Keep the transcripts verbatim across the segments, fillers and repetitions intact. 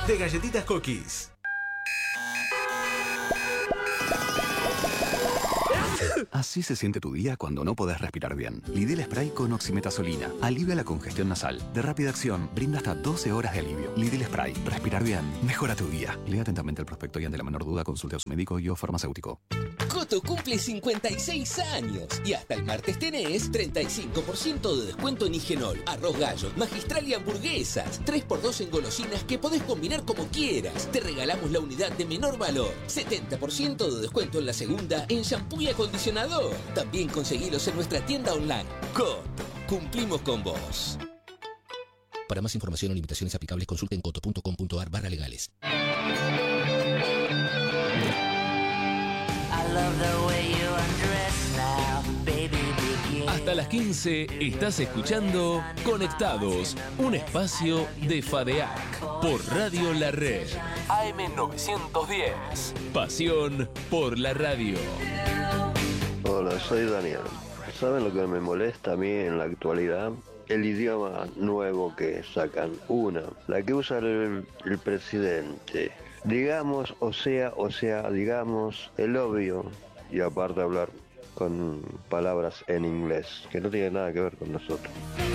de Galletitas Cookies. Así se siente tu día cuando no podés respirar bien. Lidl Spray con oximetazolina. Alivia la congestión nasal. De rápida acción, brinda hasta doce horas de alivio. Lidl Spray. Respirar bien. Mejora tu día. Lea atentamente el prospecto y ante la menor duda consulte a su médico y o farmacéutico. Coto cumple cincuenta y seis años y hasta el martes tenés treinta y cinco por ciento de descuento en Higenol, arroz gallo, magistral y hamburguesas. tres por dos en golosinas que podés combinar como quieras. Te regalamos la unidad de menor valor. setenta por ciento de descuento en la segunda en shampoo y acondicionador. También conseguilos en nuestra tienda online. Coto, cumplimos con vos. Para más información o limitaciones aplicables consulten coto punto com punto ar barra legales. Hasta las quince estás escuchando Conectados, un espacio de FADEAC por Radio La Red. A M novecientos diez. Pasión por la radio. Hola, soy Daniel. ¿Saben lo que me molesta a mí en la actualidad? El idioma nuevo que sacan. Una, la que usa el, el presidente. Digamos, o sea, o sea, digamos, el obvio. Y aparte hablar con palabras en inglés, que no tiene nada que ver con nosotros.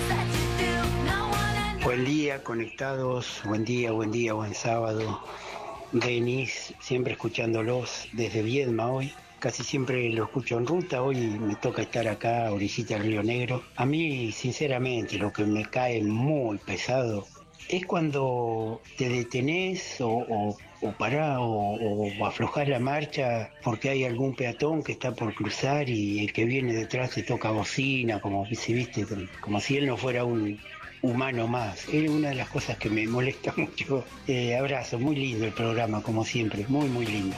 Buen día, conectados. Buen día, buen día, buen sábado. Denis, siempre escuchándolos desde Viedma hoy. Casi siempre lo escucho en ruta, hoy me toca estar acá a orillita del Río Negro. A mí, sinceramente, lo que me cae muy pesado es cuando te detenés o, o, o parás o, o aflojás la marcha porque hay algún peatón que está por cruzar y el que viene detrás te toca bocina, como si, viste, como si él no fuera un humano más. Es una de las cosas que me molesta mucho. Eh, abrazo, muy lindo el programa, como siempre, muy, muy lindo.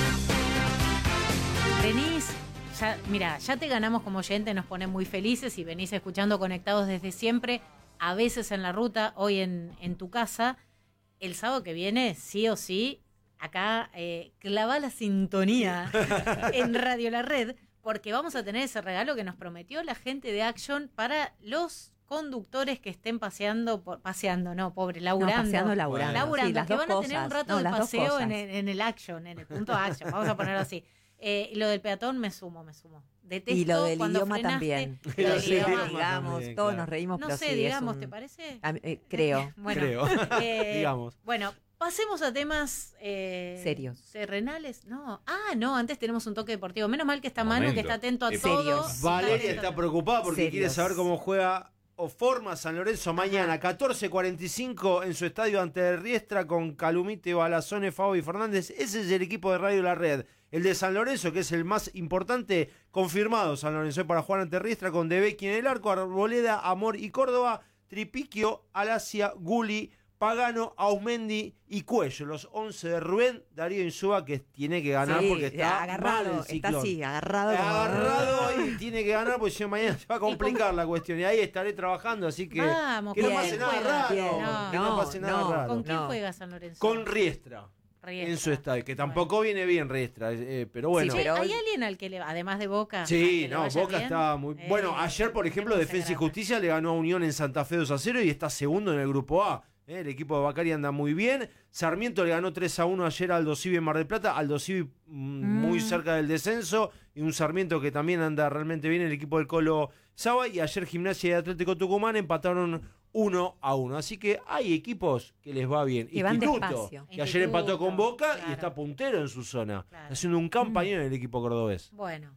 Venís, ya, mira, ya te ganamos como oyente, nos pone muy felices y venís escuchando Conectados desde siempre, a veces en la ruta, hoy en, en tu casa. El sábado que viene, sí o sí, acá eh, clava la sintonía en Radio La Red, porque vamos a tener ese regalo que nos prometió la gente de Action para los conductores que estén paseando, por, paseando, no, pobre, laburando. No, paseando, laburando. Laburando, sí, las que dos van a cosas. tener un rato no, de las paseo dos en el, en el Action, en el punto Action, vamos a ponerlo así. Eh, y lo del peatón me sumo, me sumo. Detesto y lo del cuando idioma frenaste, también. Lo del Sí, idioma. digamos, también, todos claro. nos reímos, No pero sé, sí, digamos, un... ¿te parece? A, eh, creo. Bueno, Creo. eh, Digamos. Bueno, pasemos a temas eh, serios. Terrenales. No. Ah, no, antes tenemos un toque deportivo. Menos mal que está Manu, Momento. que está atento a Eh, todo. serios. Valeria está preocupada porque Serios. quiere saber cómo juega o forma San Lorenzo mañana, catorce cuarenta y cinco en su estadio ante Riestra con Calumite, Balazone, Fabo y Fernández. Ese es el equipo de Radio La Red. El de San Lorenzo, que es el más importante, confirmado San Lorenzo para jugar ante Riestra con De Becchi en el arco, Arboleda, Amor y Córdoba, Tripiquio, Alasia, Guli, Pagano, Ausmendi y Cuello, los once de Rubén Darío Insúa, que tiene que ganar Sí, porque está agarrado, mal el está ciclón. así, agarrado como- agarrado y tiene que ganar porque si no mañana se va a complicar la cuestión y ahí estaré trabajando, así que Vamos, que no bien, pase nada juega, raro, bien. que no, No, pase nada no. raro. ¿Con quién No. juega San Lorenzo? Con Riestra, Riestra. en su estadio, que tampoco viene bien Riestra, eh, pero bueno. Che, pero ¿hay hoy- alguien al que le, además de Boca? Sí, al que le no, vaya Boca bien? estaba muy... Eh, Bueno, ayer, por ejemplo, no se Defensa y agranda. Justicia le ganó a Unión en Santa Fe dos a cero y está segundo en el Grupo A. Eh, el equipo de Bacari anda muy bien. Sarmiento le ganó tres a uno ayer a Aldo Civi en Mar del Plata. Aldo Civi mm, muy cerca del descenso. Y un Sarmiento que también anda realmente bien, el equipo del Colo Saba. Y ayer Gimnasia y Atlético Tucumán empataron uno a uno. Así que hay equipos que les va bien. Que van Instituto, despacio. que ayer empató con Boca Claro. y está puntero en su zona. Claro. Haciendo un campañón en el equipo cordobés. Bueno.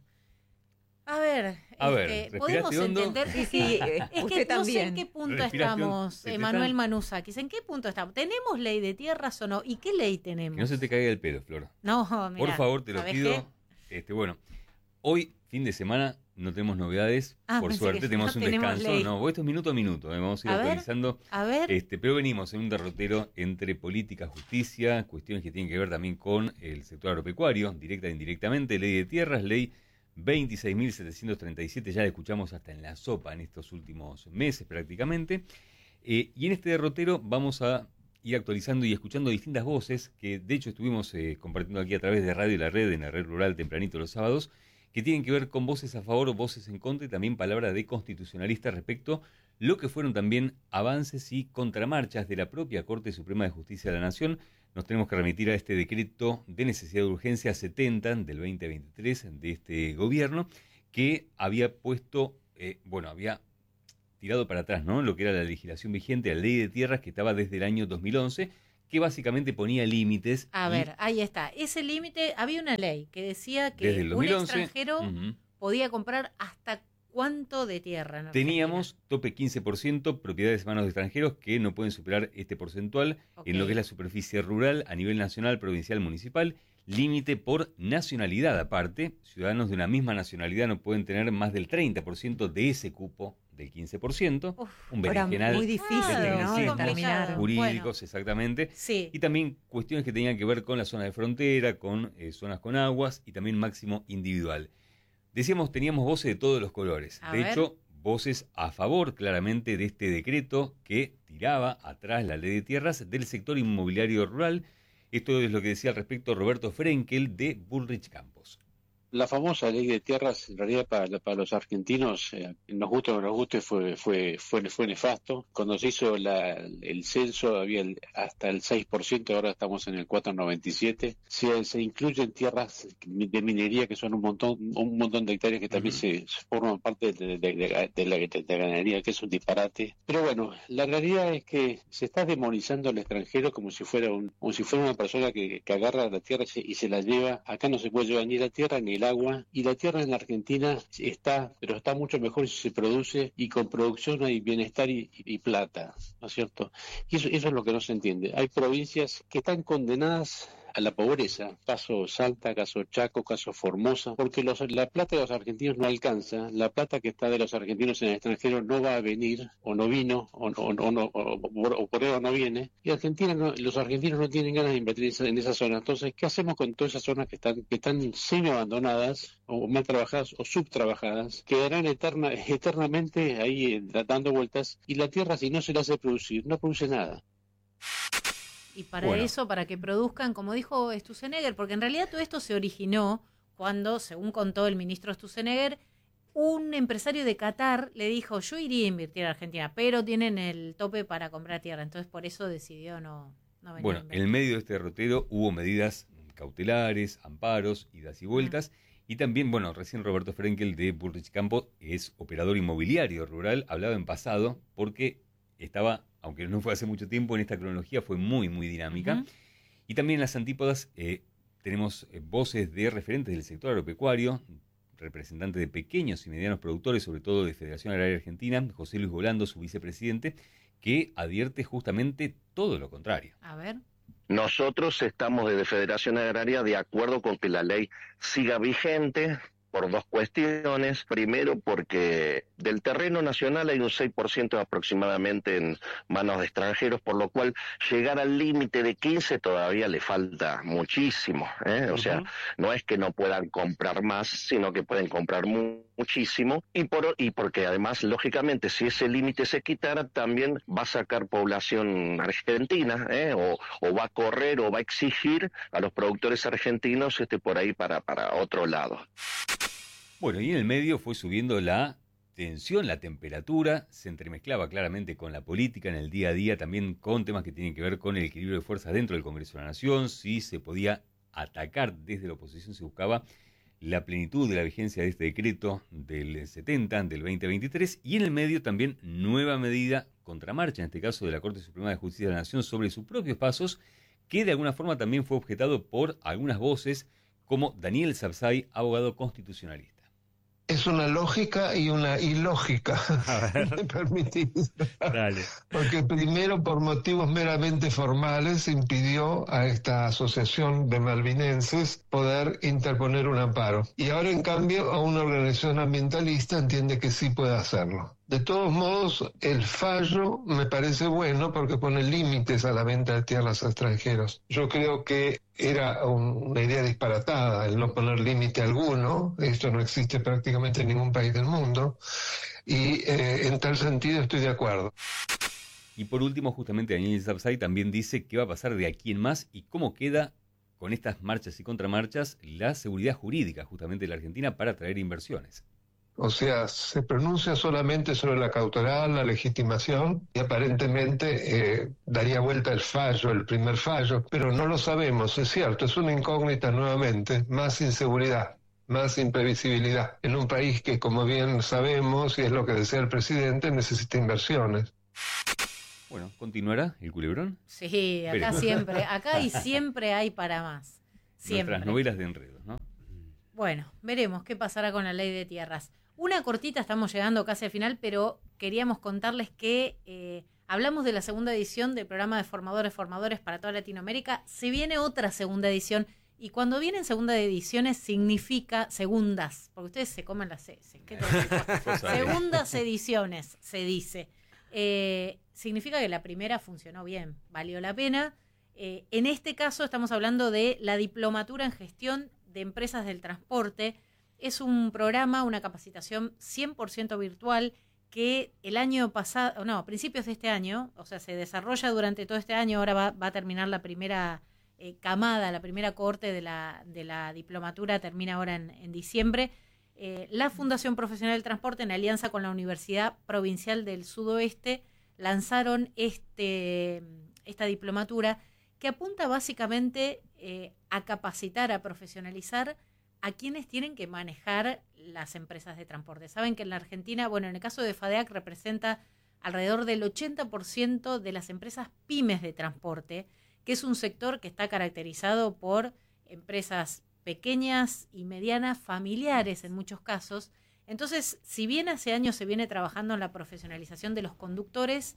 A ver, A ver, este, ¿respiraste podemos hondo? entender. Sí, sí, eh, Es usted que no sé también. en qué punto Respiración. estamos, ¿Se te Emanuel están- Manuzakis. ¿En qué punto estamos? ¿Tenemos ley de tierras o no? ¿Y qué ley tenemos? Que no se te caiga el pelo, Flor. No, mirá, Por favor, te lo ¿sabés pido. qué? Este, bueno, hoy, fin de semana, no tenemos novedades. Ah, por pensé suerte, que tenemos no un tenemos descanso. ley. No, esto es minuto a minuto. eh, Vamos a ir A ver, actualizando. a ver. Este, pero venimos en un derrotero entre política, justicia, cuestiones que tienen que ver también con el sector agropecuario, directa e indirectamente, ley de tierras, ley veintiséis mil setecientos treinta y siete, ya la escuchamos hasta en la sopa en estos últimos meses prácticamente. Eh, y en este derrotero vamos a ir actualizando y escuchando distintas voces que de hecho estuvimos eh, compartiendo aquí a través de Radio La Red, en la red rural tempranito los sábados, que tienen que ver con voces a favor o voces en contra y también palabras de constitucionalistas respecto lo que fueron también avances y contramarchas de la propia Corte Suprema de Justicia de la Nación. Nos tenemos que remitir a este decreto de necesidad de urgencia setenta del veinte veintitrés de este gobierno, que había puesto, eh, bueno, había tirado para atrás, ¿no?, lo que era la legislación vigente, la ley de tierras que estaba desde el año dos mil once, que básicamente ponía límites. A ver, ahí está. Ese límite, había una ley que decía que desde el dos mil once, un extranjero uh-huh. podía comprar hasta cuánto de tierra. En Teníamos tope quince por ciento, propiedades en manos de extranjeros que no pueden superar este porcentual okay. en lo que es la superficie rural a nivel nacional, provincial, municipal. Límite por nacionalidad aparte. Ciudadanos de una misma nacionalidad no pueden tener más del treinta por ciento de ese cupo del quince por ciento. Uf, un berenjenal muy difícil, de ¿no? determinar. Jurídicos, bueno. exactamente. Sí. Y también cuestiones que tenían que ver con la zona de frontera, con eh, zonas con aguas y también máximo individual. Decíamos, teníamos voces de todos los colores. A de ver. hecho, voces a favor claramente de este decreto que tiraba atrás la ley de tierras del sector inmobiliario rural. Esto es lo que decía al respecto Roberto Frenkel de Bullrich Campos. La famosa ley de tierras, en realidad para, para los argentinos, eh, nos guste o no nos guste, fue, fue, fue, fue nefasto. Cuando se hizo la, el censo había el, hasta el seis por ciento, ahora estamos en el cuatro coma noventa y siete por ciento. Se, se incluyen tierras de minería, que son un montón un montón de hectáreas que también uh-huh. se, se forman parte de, de, de, de, de, la, de la ganadería, que es un disparate. Pero bueno, la realidad es que se está demonizando al extranjero como si fuera un, como si fuera una persona que, que agarra la tierra y se, y se la lleva. Acá no se puede llevar ni la tierra ni el agua, y la tierra en la Argentina está, pero está mucho mejor si se produce, y con producción hay bienestar y, y, y plata, ¿no es cierto? Y eso, eso es lo que no se entiende. Hay provincias que están condenadas a la pobreza, caso Salta, caso Chaco, caso Formosa, porque los, la plata de los argentinos no alcanza, la plata que está de los argentinos en el extranjero no va a venir, o no vino, o, o, o, no, o, o por eso no viene, y Argentina no, los argentinos no tienen ganas de invertir en esa, en esa zona. Entonces, ¿qué hacemos con todas esas zonas que están, que están semi-abandonadas, o mal trabajadas, o subtrabajadas? Quedarán eterna, eternamente ahí eh, dando vueltas, y la tierra, si no se la hace producir, no produce nada. Y para bueno. eso, para que produzcan, como dijo Sturzenegger, porque en realidad todo esto se originó cuando, según contó el ministro Sturzenegger, un empresario de Qatar le dijo, yo iría a invertir a Argentina, pero tienen el tope para comprar tierra, entonces por eso decidió no, no venir. Bueno, en el medio de este derrotero hubo medidas cautelares, amparos, idas y vueltas, mm. y también, bueno, recién Roberto Frenkel de Bullrich Campos es operador inmobiliario rural, hablaba en pasado, porque estaba, aunque no fue hace mucho tiempo, en esta cronología fue muy, muy dinámica. Uh-huh. Y también en las antípodas eh, tenemos eh, voces de referentes del sector agropecuario, representantes de pequeños y medianos productores, sobre todo de Federación Agraria Argentina, José Luis Golando, su vicepresidente, que advierte justamente todo lo contrario. A ver. Nosotros estamos desde Federación Agraria de acuerdo con que la ley siga vigente, por dos cuestiones. Primero, porque del terreno nacional hay un seis por ciento aproximadamente en manos de extranjeros, por lo cual llegar al límite de quince todavía le falta muchísimo, ¿eh? O uh-huh. sea, no es que no puedan comprar más, sino que pueden comprar mu- muchísimo, y, por, y porque además, lógicamente, si ese límite se quitara, también va a sacar población argentina, ¿eh? o, o va a correr o va a exigir a los productores argentinos este por ahí para, para otro lado. Bueno, y en el medio fue subiendo la tensión, la temperatura, se entremezclaba claramente con la política en el día a día, también con temas que tienen que ver con el equilibrio de fuerzas dentro del Congreso de la Nación, si se podía atacar desde la oposición, se buscaba la plenitud de la vigencia de este decreto del setenta, del veinte veintitrés, y en el medio también nueva medida contramarcha, en este caso de la Corte Suprema de Justicia de la Nación, sobre sus propios pasos, que de alguna forma también fue objetado por algunas voces, como Daniel Sapsay, abogado constitucionalista. Es una lógica y una ilógica, ¿me permitís? Dale. Porque primero, por motivos meramente formales, impidió a esta asociación de malvinenses poder interponer un amparo. Y ahora, en cambio, a una organización ambientalista entiende que sí puede hacerlo. De todos modos, el fallo me parece bueno porque pone límites a la venta de tierras a extranjeros. Yo creo que era un, una idea disparatada el no poner límite alguno. Esto no existe prácticamente en ningún país del mundo. Y eh, en tal sentido estoy de acuerdo. Y por último, justamente Daniel Sapsay también dice qué va a pasar de aquí en más y cómo queda con estas marchas y contramarchas la seguridad jurídica justamente de la Argentina para atraer inversiones. O sea, se pronuncia solamente sobre la cautelar, la legitimación, y aparentemente eh, daría vuelta el fallo, el primer fallo, pero no lo sabemos, es cierto, es una incógnita nuevamente, más inseguridad, más imprevisibilidad, en un país que, como bien sabemos, y es lo que desea el presidente, necesita inversiones. Bueno, ¿continuará el culebrón? Sí, acá Veremos. siempre, acá y siempre hay para más. Siempre. Nuestras novelas de enredos, ¿no? Bueno, veremos qué pasará con la ley de tierras. Una cortita, estamos llegando casi al final, pero queríamos contarles que eh, hablamos de la segunda edición del programa de formadores, formadores para toda Latinoamérica. Se viene otra segunda edición, y cuando vienen segundas ediciones significa segundas, porque ustedes se comen las C. Segundas ediciones, se dice. Eh, significa que la primera funcionó bien, valió la pena. Eh, en este caso estamos hablando de la diplomatura en gestión de empresas del transporte. Es un programa, una capacitación cien por ciento virtual que el año pasado, no, a principios de este año, o sea, se desarrolla durante todo este año, ahora va, va a terminar la primera eh, camada, la primera cohorte de la, de la diplomatura, termina ahora en, en diciembre. Eh, la Fundación Profesional del Transporte, en alianza con la Universidad Provincial del Sudoeste, lanzaron este, esta diplomatura que apunta básicamente eh, a capacitar, a profesionalizar a quienes tienen que manejar las empresas de transporte. Saben que en la Argentina, bueno, en el caso de FADEAC representa alrededor del ochenta por ciento de las empresas pymes de transporte, que es un sector que está caracterizado por empresas pequeñas y medianas, familiares en muchos casos. Entonces, si bien hace años se viene trabajando en la profesionalización de los conductores,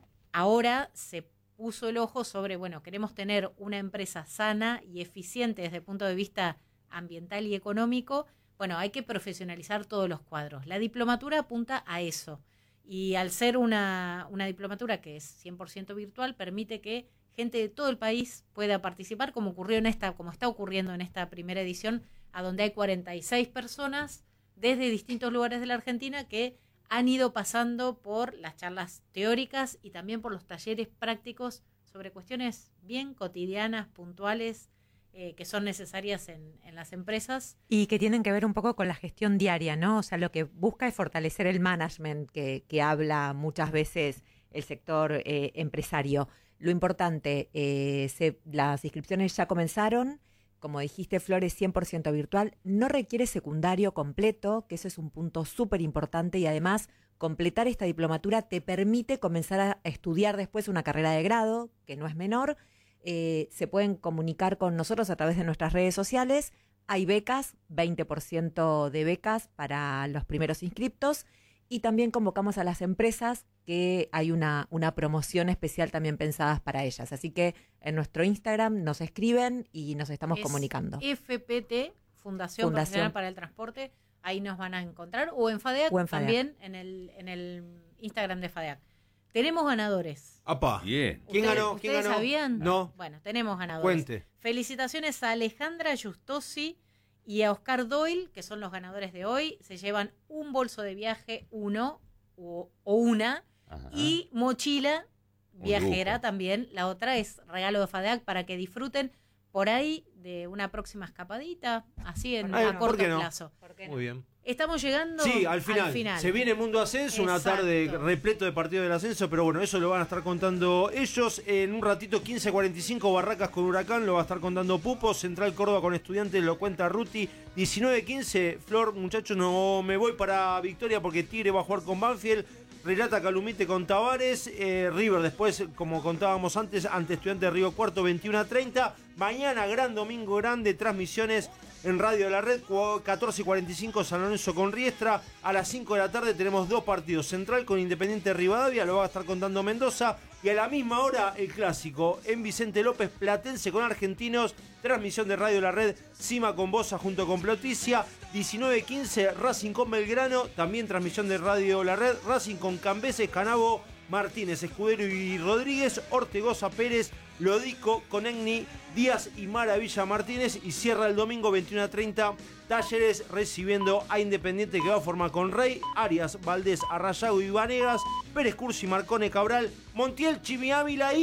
ahora se puso el ojo sobre, bueno, queremos tener una empresa sana y eficiente desde el punto de vista ambiental y económico. Bueno, hay que profesionalizar todos los cuadros. La diplomatura apunta a eso. Y al ser una, una diplomatura que es cien por ciento virtual, permite que gente de todo el país pueda participar, como ocurrió en esta, como está ocurriendo en esta primera edición, a donde hay cuarenta y seis personas desde distintos lugares de la Argentina que han ido pasando por las charlas teóricas y también por los talleres prácticos sobre cuestiones bien cotidianas, puntuales, eh, que son necesarias en, en las empresas. Y que tienen que ver un poco con la gestión diaria, ¿no? O sea, lo que busca es fortalecer el management que, que habla muchas veces el sector eh, empresario. Lo importante, eh, se, las inscripciones ya comenzaron. Como dijiste, Flor, es cien por ciento virtual, no requiere secundario completo, que eso es un punto súper importante, y además completar esta diplomatura te permite comenzar a estudiar después una carrera de grado, que no es menor. Eh, se pueden comunicar con nosotros a través de nuestras redes sociales. Hay becas, veinte por ciento de becas para los primeros inscriptos, y también convocamos a las empresas que hay una, una promoción especial también pensadas para ellas. Así que en nuestro Instagram nos escriben y nos estamos es comunicando. F P T, Fundación, Fundación Profesional para el Transporte, ahí nos van a encontrar, o en FADEAC, o en FADEAC. También en el, en el Instagram de FADEAC. Tenemos ganadores. ¡Apa! Bien. ¿Quién ganó? ¿Quién ¿Ustedes ganó? sabían? No. Bueno, tenemos ganadores. Cuente. Felicitaciones a Alejandra Justosi y a Oscar Doyle, que son los ganadores de hoy. Se llevan un bolso de viaje, uno o, o una, Ajá. y mochila viajera lujo. También. La otra es regalo de FADEAC para que disfruten por ahí de una próxima escapadita, así en Ay, a corto ¿por qué no? plazo. No? Muy bien. Estamos llegando sí, al final. al final. Se viene Mundo Ascenso, Exacto. una tarde repleto de partido del ascenso, pero bueno, eso lo van a estar contando ellos. En un ratito, quince cuarenta y cinco, Barracas con Huracán, lo va a estar contando Pupo. Central Córdoba con Estudiantes, lo cuenta Ruti. diecinueve quince, Flor, muchachos, no me voy para Victoria porque Tigre va a jugar con Banfield. Relata Calumite con Tavares, eh, River después, como contábamos antes, ante Estudiantes de Río Cuarto, veintiuno a treinta. Mañana, gran domingo grande, transmisiones en Radio de la Red, catorce cuarenta y cinco, San Lorenzo con Riestra. A las cinco de la tarde tenemos dos partidos, Central con Independiente Rivadavia, lo va a estar contando Mendoza. Y a la misma hora, el clásico en Vicente López, Platense con Argentinos. Transmisión de Radio de la Red, Cima con Bosa junto con Ploticia. diecinueve quince, Racing con Belgrano. También transmisión de Radio La Red, Racing con Cambeses, Canabo, Martínez, Escudero y Rodríguez. Ortegoza, Pérez, Lodico, Conegni, Díaz y Maravilla Martínez. Y cierra el domingo veintiuno a treinta, Talleres recibiendo a Independiente, que va a formar con Rey, Arias, Valdés, Arrayago y Vanegas, Pérez Cursi, Marcone, Cabral, Montiel, Chimi Ávila y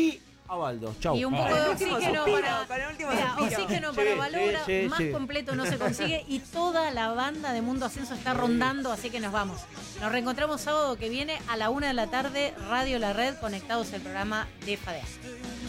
a Baldo. Chau. Y un poco de oxígeno para, mira, oxígeno para Sí, Balaura, sí, sí, más sí. completo no se consigue y toda la banda de Mundo Ascenso está rondando, así que nos vamos. Nos reencontramos sábado que viene a la una de la tarde, Radio La Red, conectados al programa de Fadea.